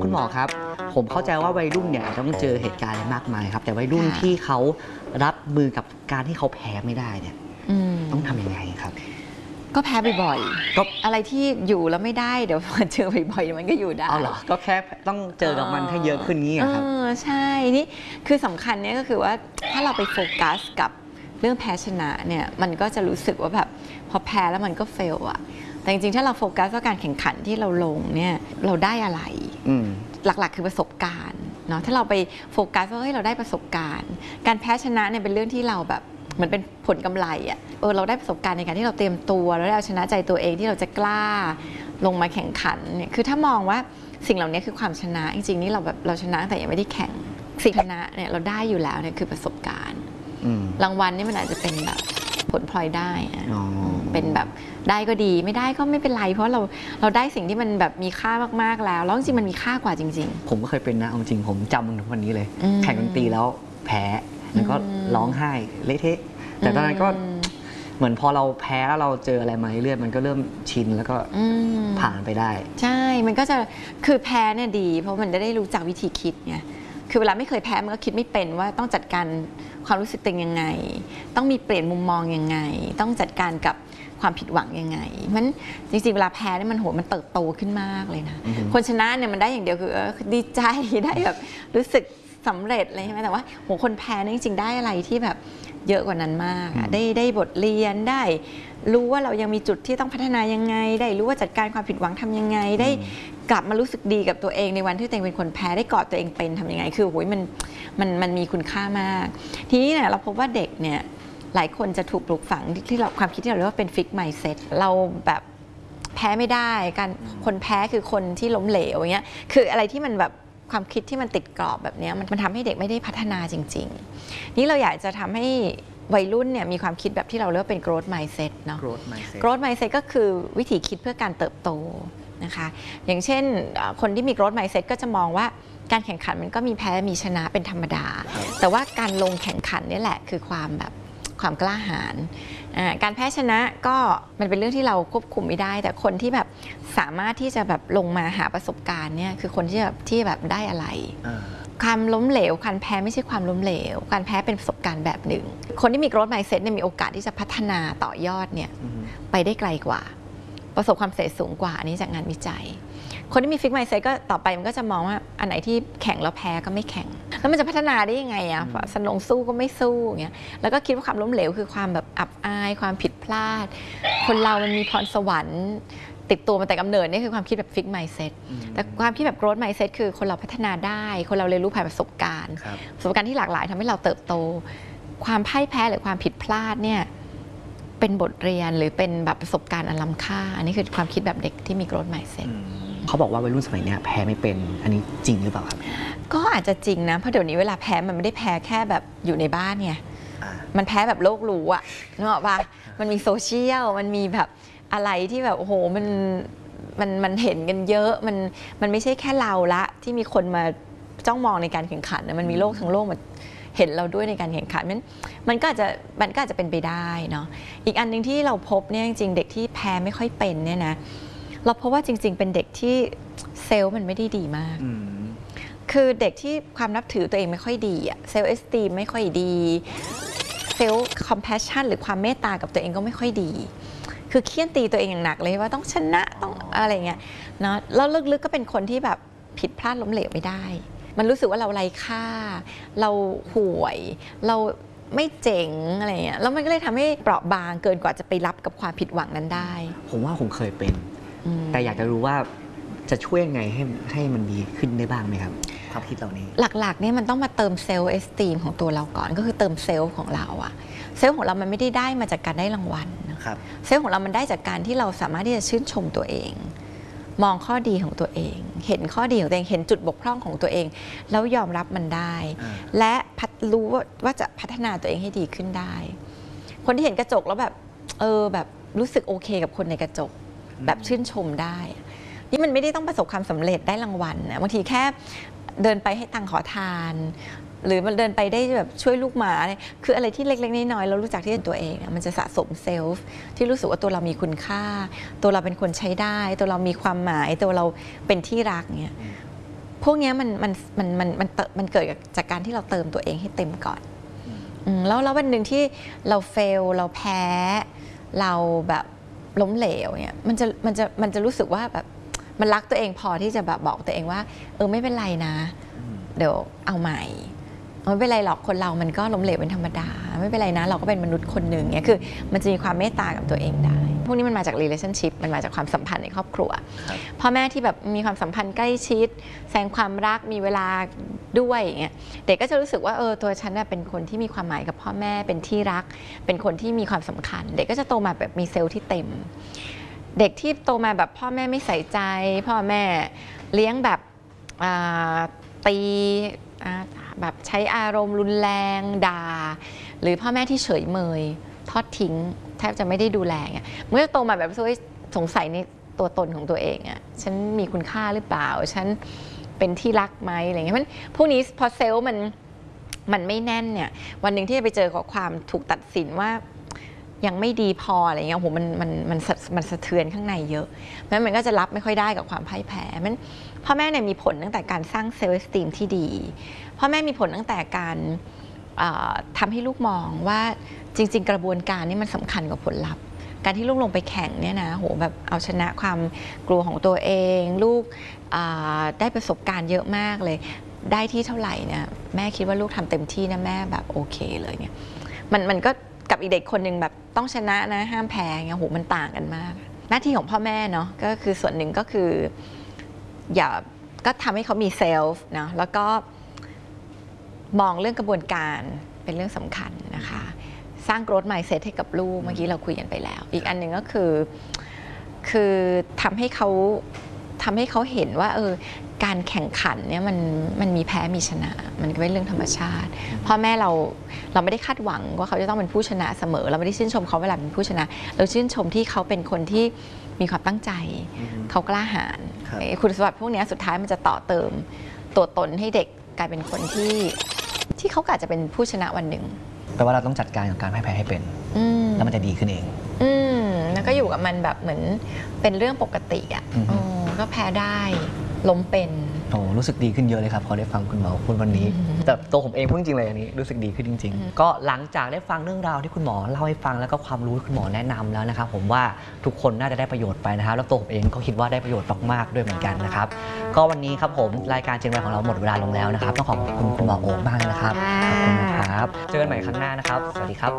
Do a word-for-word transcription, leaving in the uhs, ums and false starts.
คุณหมอครับผมเข้าใจว่าวัยรุ่นเนี่ยต้องเจอเหตุการณ์อะไรมากมายครับแต่วัยรุ่นที่เขารับมือกับการที่เขาแพ้ไม่ได้เนี่ยต้องทำยังไงครับก็แพ้บ่อยๆก็อะไรที่อยู่แล้วไม่ได้เดี๋ยวพอเจอบ่อยๆมันก็อยู่ได้เอาเหรอก็แค่ต้องเจอกับมันให้เยอะขึ้นนี้ครับเออใช่นี่คือสำคัญเนี่ยก็คือว่าถ้าเราไปโฟกัสกับเรื่องแพ้ชนะเนี่ยมันก็จะรู้สึกว่าแบบพอแพ้แล้วมันก็เฟลอะแต่จริงๆถ้าเราโฟกัสว่าการแข่งขันที่เราลงเนี่ยเราได้อะไรหลักๆคือประสบการณ์เนาะถ้าเราไปโฟกัสว่าเฮ้ยเราได้ประสบการณ์การแพ้ชนะเนี่ยเป็นเรื่องที่เราแบบเหมือนเป็นผลกำไรอ่ะเออเราได้ประสบการณ์ในการที่เราเตรียมตัวแล้วได้เอาชนะใจตัวเองที่เราจะกล้าลงมาแข่งขันเนี่ยคือถ้ามองว่าสิ่งเหล่านี้คือความชนะจริงๆนี่เราแบบเราชนะแต่ยังไม่ได้แข่งสิ่งชนะเนี่ยเราได้อยู่แล้วเนี่ยคือประสบการณ์รางวัลนี่มันอาจจะเป็นแบบผลพลอยได้เป็นแบบได้ก็ดีไม่ได้ก็ไม่เป็นไรเพราะเราเราได้สิ่งที่มันแบบมีค่ามากๆแล้วแล้วจริงๆมันมีค่ากว่าจริงๆผมก็เคยเป็นนะจริงผมจำถึงวันนี้เลยแข่งดนตรีแล้วแพ้แล้วก็ร้องไห้เละเทะแต่ตอนนั้นก็เหมือนพอเราแพ้แล้วเราเจออะไรมาเรื่อยมันก็เริ่มชินแล้วก็ผ่านไปได้ใช่มันก็จะคือแพ้เนี่ยดีเพราะมันจะได้รู้จักวิธีคิดไงคือเวลาไม่เคยแพ้มันก็คิดไม่เป็นว่าต้องจัดการความรู้สึกตัวเองยังไงต้องมีเปลี่ยนมุมมองยังไงต้องจัดการกับความผิดหวังยังไงมันจริงๆเวลาแพ้เนี่ยมันโหมันเติบโตขึ้นมากเลยนะคนชนะเนี่ยมันได้อย่างเดียวคือดีใจได้แบบรู้สึกสำเร็จเลยใช่ไหมแต่ว่าโหคนแพ้เนี่ยจริงๆได้อะไรที่แบบเยอะกว่านั้นมากได้ได้บทเรียนได้รู้ว่าเรายังมีจุดที่ต้องพัฒนายังไงได้รู้ว่าจัดการความผิดหวังทำยังไงได้กลับมารู้สึกดีกับตัวเองในวันที่ตัวเองเป็นคนแพ้ได้กอดตัวเองเป็นทำยังไงคือโหยมันมันมันมีคุณค่ามากทีนี้เนี่ยเราพบว่าเด็กเนี่ยหลายคนจะถูกปลูกฝังที่เราความคิดที่เราเรียกว่าเป็นฟิกไมซ์เซ็ตเราแบบแพ้ไม่ได้การคนแพ้คือคนที่ล้มเหลวอย่างเงี้ยคืออะไรที่มันแบบความคิดที่มันติดกรอบแบบนี้มันทำให้เด็กไม่ได้พัฒนาจริงๆนี่เราอยากจะทำให้วัยรุ่นเนี่ยมีความคิดแบบที่เราเรียกว่าเป็น growth mindset เนาะ growth mindset growth mindset ก็คือวิธีคิดเพื่อการเติบโตนะคะอย่างเช่นคนที่มี growth mindset ก็จะมองว่าการแข่งขันมันก็มีแพ้มีชนะเป็นธรรมดาแต่ว่าการลงแข่งขันนี่แหละคือความแบบความกล้าหาญการแพ้ชนะก็มันเป็นเรื่องที่เราควบคุมไม่ได้แต่คนที่แบบสามารถที่จะแบบลงมาหาประสบการณ์เนี่ยคือคนที่แบบที่แบบได้อะไรความล้มเหลวการแพ้ไม่ใช่ความล้มเหลวการแพ้เป็นประสบการณ์แบบหนึ่งคนที่มี growth mindset เนี่ยมีโอกาสที่จะพัฒนาต่อยอดเนี่ยไปได้ไกลกว่าประสบความสำเร็จสูงกว่าอันนี้จากงานวิจัยคนที่มี fixed mindset ก็ต่อไปมันก็จะมองว่าอันไหนที่แข่งแล้วแพ้ก็ไม่แข่งแล้วมันจะพัฒนาได้ยังไงอะสนองสู้ก็ไม่สู้อย่างเงี้ยแล้วก็คิดว่าความล้มเหลวคือความแบบอับอายความผิดพลาดคนเรามันมีพรสวรรค์ติดตัวมาแต่กำเนิดนี่คือความคิดแบบ fixed mindset แต่ความคิดแบบ growth mindset คือคนเราพัฒนาได้คนเราเรียนรู้ผ่านประสบการณ์ประสบการณ์ที่หลากหลายทำให้เราเติบโตความพ่ายแพ้หรือความผิดพลาดเนี่ยเป็นบทเรียนหรือเป็นแบบประสบการณ์อันล้ำค่าอันนี้คือความคิดแบบเด็กที่มี growth mindset เขาบอกว่าวัยรุ่นสมัยนี้แพ้ไม่เป็นอันนี้จริงหรือเปล่าครับก็อาจจะจริงนะเพราะเดี๋ยวนี้เวลาแพ้มันไม่ได้แพ้แค่แบบอยู่ในบ้านไงมันแพ้แบบโลกรู้อะนึกออกปะมันมีโซเชียลมันมีแบบอะไรที่แบบโอ้โหมันมันมันเห็นกันเยอะมันมันไม่ใช่แค่เราละที่มีคนมาจ้องมองในการแข่งขันนะมันมีโลกทั้งโลกมาเห็นเราด้วยในการแข่งขันมันมันก็อาจจะมันก็อาจจะเป็นไปได้เนาะอีกอันนึงที่เราพบเนี่ยจริงๆเด็กที่แพ้ไม่ค่อยเป็นเนี่ยนะเราเพราะว่าจริงๆเป็นเด็กที่เซลล์มันไม่ได้ดีมากคือเด็กที่ความนับถือตัวเองไม่ค่อยดีอะเซลล์เอสตีมไม่ค่อยดีเซลล์คอมแพชชั่นหรือความเมตตากับตัวเองก็ไม่ค่อยดีคือเคี่ยนตีตัวเองอย่างหนักเลยว่าต้องชนะต้องอะไรเงี้ยเนาะแล้วลึกๆก็เป็นคนที่แบบผิดพลาดล้มเหลวไม่ได้มันรู้สึกว่าเราไร้ค่าเราห่วยเราไม่เจ๋งอะไรเงี้ยแล้วมันก็เลยทำให้เปราะบางเกินกว่าจะไปรับกับความผิดหวังนั้นได้ผมว่าผมเคยเป็นแต่อยากจะรู้ว่าจะช่วยยังไงให้ให้มันดีขึ้นได้บ้างไหมครับความคิดเหล่านี้หลักๆเนี่ยมันต้องมาเติมเซลล์เอสตีมของตัวเราก่อนก็คือเติมเซลล์ของเราอะเซลล์ของเรามันไม่ได้ได้มาจากการได้รางวัลนะครับเซลล์ของเรามันได้จากการที่เราสามารถที่จะชื่นชมตัวเองมองข้อดีของตัวเองเห็นข้อดีของตัวเองเห็นจุดบกพร่องของตัวเองแล้วยอมรับมันได้และรู้ว่าจะพัฒนาตัวเองให้ดีขึ้นได้คนที่เห็นกระจกแล้วแบบเออแบบรู้สึกโอเคกับคนในกระจกแบบชื่นชมได้นี่มันไม่ได้ต้องประสบความสำเร็จได้รางวัลนะบางทีแค่เดินไปให้ตังค์ขอทานหรือมันเดินไปได้แบบช่วยลูกหมาคืออะไรที่เล็กๆน้อยๆเรารู้จักที่เป็นตัวเองมันจะสะสมเซลฟ์ที่รู้สึกว่าตัวเรามีคุณค่าตัวเราเป็นคนใช้ได้ตัวเรามีความหมายตัวเราเป็นที่รักเนี่ยพวกนี้มันมันมันมันมันมันเกิดจากการที่เราเติมตัวเองให้เต็มก่อนแล้วแล้ววันหนึ่งที่เราเฟลเราแพ้เราแบบล้มเหลวเนี่ยมันจะมันจะมันจะรู้สึกว่าแบบมันรักตัวเองพอที่จะแบบบอกตัวเองว่าเออไม่เป็นไรนะเดี๋ยวเอาใหม่ไม่เป็นไรหรอกคนเรามันก็ล้มเหลวเป็นธรรมดาไม่เป็นไรนะเราก็เป็นมนุษย์คนหนึ่งเนี่ยคือมันจะมีความเมตตากับตัวเองได้พวกนี้มันมาจาก relationship มันมาจากความสัมพันธ์ในครอบครัวพ่อแม่ที่แบบมีความสัมพันธ์ใกล้ชิดแสดงความรักมีเวลาด้วยอย่างเงี้ยเด็กก็จะรู้สึกว่าเออตัวฉันเป็นคนที่มีความหมายกับพ่อแม่เป็นที่รักเป็นคนที่มีความสำคัญเด็กก็จะโตมาแบบมีเซลล์ที่เต็มเด็กที่โตมาแบบพ่อแม่ไม่ใส่ใจพ่อแม่เลี้ยงแบบตีแบบใช้อารมณ์รุนแรงด่าหรือพ่อแม่ที่เฉยเมยทอดทิ้งแทบจะไม่ได้ดูแลเงี้ยเมื่อโตมาแบบสงสัยในตัวตนของตัวเองอ่ะฉันมีคุณค่าหรือเปล่าฉันเป็นที่รักไหมอะไรเงี้ยมันพวกนี้พอเซลล์มันมันไม่แน่นเนี่ยวันหนึ่งที่จะไปเจอกับความถูกตัดสินว่ายังไม่ดีพออะไรเงี้ยโหมันมันมันมันสะเทือนข้างในเยอะเพราะฉะนั้นมันก็จะรับไม่ค่อยได้กับความพ่ายแพ้มันพ่อแม่เนี่ยมีผลตั้งแต่การสร้างเซลล์เอสติมที่ดีพ่อแม่มีผลตั้งแต่การทำให้ลูกมองว่าจริงๆกระบวนการนี้มันสำคัญกว่าผลลัพธ์การที่ลูกลงไปแข่งเนี่ยนะโหแบบเอาชนะความกลัวของตัวเองลูกได้ประสบการณ์เยอะมากเลยได้ที่เท่าไหร่เนี่ยแม่คิดว่าลูกทำเต็มที่นะแม่แบบโอเคเลยเนี่ยมันมันก็กับอีกเด็กคนหนึ่งแบบต้องชนะนะห้ามแพ้เงี้ยโหมันต่างกันมากหน้าที่ของพ่อแม่เนาะก็คือส่วนหนึ่งก็คืออย่าก็ทำให้เขามีเซลฟ์นะแล้วก็มองเรื่องกระบวนการเป็นเรื่องสำคัญนะคะสร้าง growth mindset ให้กับลูกเมื่อกี้เราคุยกันไปแล้วอีกอันหนึ่งก็คือคือทำให้เขาทำให้เขาเห็นว่าเออการแข่งขันเนี่ยมันมันมีแพ้มีชนะมันก็เป็นเรื่องธรรมชาติพ่อแม่เราเราไม่ได้คาดหวังว่าเขาจะต้องเป็นผู้ชนะเสมอเราไม่ได้ชื่นชมเขาเวลาเป็นผู้ชนะเราชื่นชมที่เขาเป็นคนที่มีความตั้งใจเขากล้าหาญคุณสมบัติพวกนี้สุดท้ายมันจะต่อเติมตัวตนให้เด็กกลายเป็นคนที่ที่เขาอาจจะเป็นผู้ชนะวันหนึ่งแปลว่าเราต้องจัดการกับการพ่ายแพ้ให้เป็นแล้วมันจะดีขึ้นเองอืมแล้วก็อยู่กับมันแบบเหมือนเป็นเรื่องปกติอ่ะก็แพ้ได้ล้มเป็นโอ้รู้สึกดีขึ้นเยอะเลยครับพอได้ฟังคุณหมอพูดวันนี้แต่ตัวผมเองพูดจริงเลยอันนี้รู้สึกดีขึ้นจริงๆก็หลังจากได้ฟังเรื่องราวที่คุณหมอเล่าให้ฟังแล้วก็ความรู้ที่คุณหมอแนะนำแล้วนะครับผมว่าทุกคนน่าจะได้ประโยชน์ไปนะครับแล้วตัวผมเองก็คิดว่าได้ประโยชน์มากๆด้วยเหมือนกันนะครับก็วันนี้ครับผมรายการเจนวัยของเราหมดเวลาลงแล้วนะครับต้องขอบคุณคุณหมอโอ๊คมากเลยนะครับขอบคุณนะครับเจอกันใหม่ครั้งหน้านะครับสวัสดีครับ